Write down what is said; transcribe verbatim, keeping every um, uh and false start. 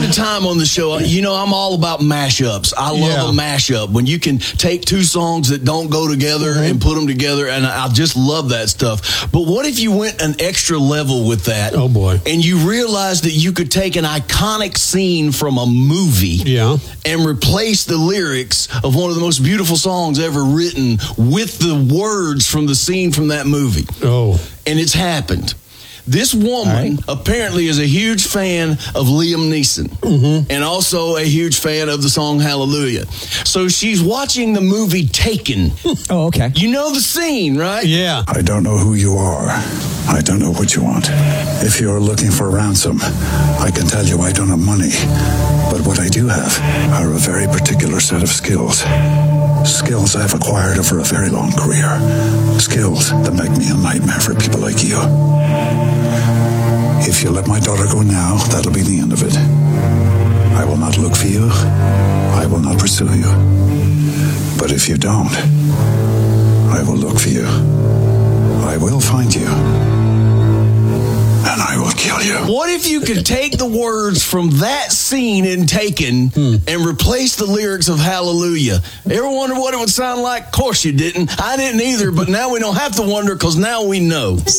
the time on the show, you know, I'm all about mashups. I love yeah. a mashup. When you can take two songs that don't go together mm-hmm. and put them together, and I just love that stuff. But what if you went an extra level with that? Oh, boy. And you realized that you could take an iconic scene from a movie yeah. and replace the lyrics of one of the most beautiful songs ever written with the words from the scene from that movie. Oh. And it's happened. This woman right. apparently is a huge fan of Liam Neeson mm-hmm. and also a huge fan of the song Hallelujah. So she's watching the movie Taken. Oh, okay. You know the scene, right? Yeah. I don't know who you are. I don't know what you want. If you're looking for ransom, I can tell you I don't have money. But what I do have are a very particular set of skills. Skills I've acquired over a very long career. Skills that make me a nightmare for people like you. If you let my daughter go now, that'll be the end of it. I will not look for you. I will not pursue you. But if you don't, I will look for you. I will find you. And I will kill you. What if you could take the words from that scene in Taken hmm. and replace the lyrics of Hallelujah? Ever wonder what it would sound like? Of course you didn't. I didn't either, but now we don't have to wonder because now we know.